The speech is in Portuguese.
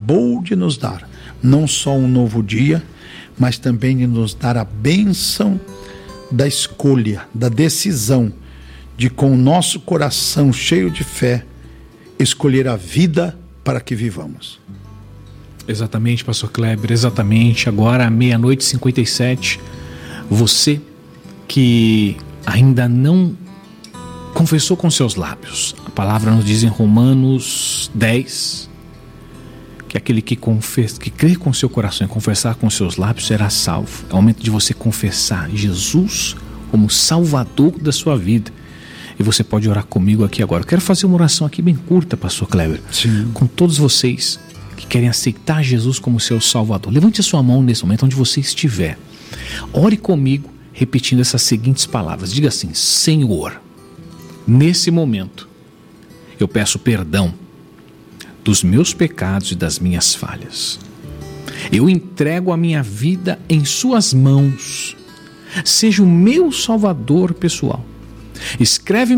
acabou de nos dar, não só um novo dia, mas também de nos dar a bênção da escolha, da decisão de, com o nosso coração cheio de fé, escolher a vida para que vivamos. Exatamente, pastor Kleber, exatamente. Agora, 00:57, você que ainda não confessou com seus lábios, a palavra nos diz em Romanos 10, que aquele que crê com seu coração e confessar com seus lábios será salvo. É o momento de você confessar Jesus como Salvador da sua vida. E você pode orar comigo aqui agora. Eu quero fazer uma oração aqui bem curta, pastor Kleber. Sim. Com todos vocês que querem aceitar Jesus como seu Salvador. Levante a sua mão nesse momento onde você estiver. Ore comigo repetindo essas seguintes palavras. Diga assim: Senhor, nesse momento eu peço perdão dos meus pecados e das minhas falhas. Eu entrego a minha vida em suas mãos. Seja o meu Salvador pessoal. Escreve